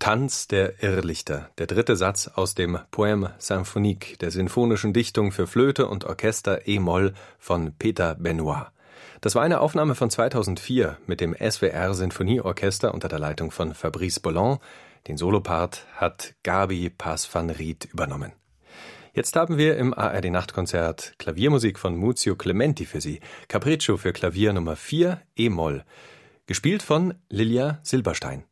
Tanz der Irrlichter, der dritte Satz aus dem Poème symphonique, der sinfonischen Dichtung für Flöte und Orchester e-Moll von Peter Benoit. Das war eine Aufnahme von 2004 mit dem SWR Sinfonieorchester unter der Leitung von Fabrice Bolland. Den Solopart hat Gabi Paz van Riet übernommen. Jetzt haben wir im ARD Nachtkonzert Klaviermusik von Muzio Clementi für Sie. Capriccio für Klavier Nummer 4, e-Moll. Gespielt von Lilia Silberstein.